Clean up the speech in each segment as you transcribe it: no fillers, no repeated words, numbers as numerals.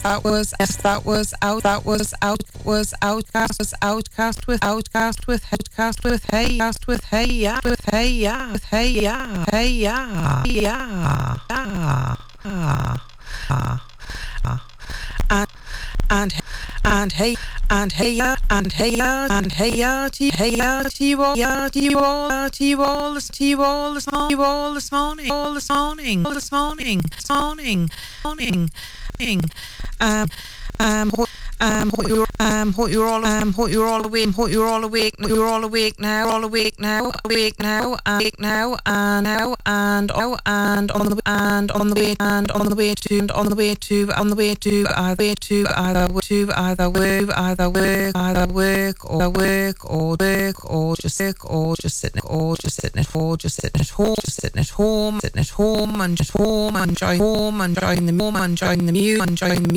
Outcast with hey cast with hey yeah with hey yeah with hey yeah hey yeah yeah and and and hey and hey ya and hey ya and hey ya t wall this morning you're all awake now and on the way to either work or just sitting at home and enjoying the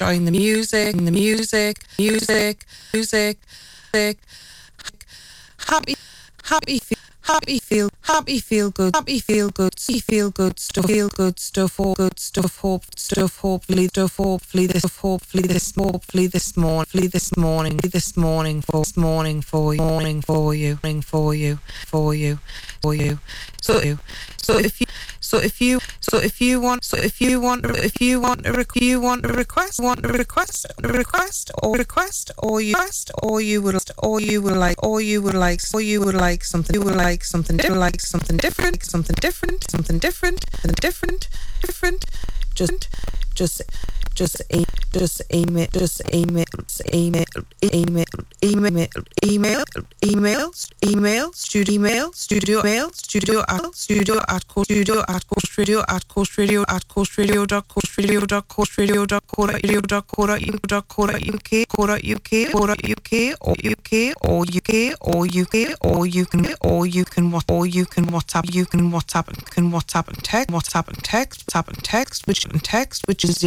music happy feel good stuff hopefully this morning for you so if you want a request or you would like something different just email studio at WhatsApp and text which is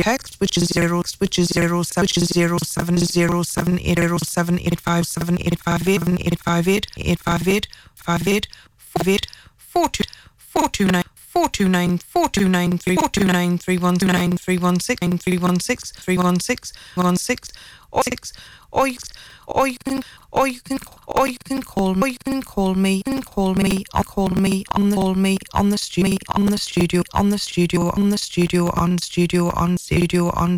429 or you can call me on the studio